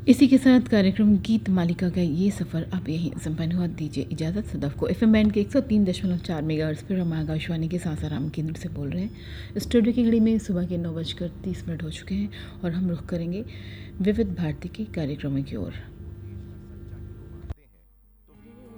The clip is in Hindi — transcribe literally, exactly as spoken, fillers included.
इसी के साथ कार्यक्रम गीत मालिका का ये सफ़र अब यहीं संपन्न हुआ। दीजिए इजाज़त। सदफ को एफएम बैंड के एक सौ तीन दशमलव चार मेगाहर्ट्ज़ पर हम आकाशवाणी के सासाराम केंद्र से बोल रहे हैं। स्टूडियो की घड़ी में सुबह के नौ बजकर तीस मिनट हो चुके हैं और हम रुख करेंगे विविध भारती के कार्यक्रमों की ओर।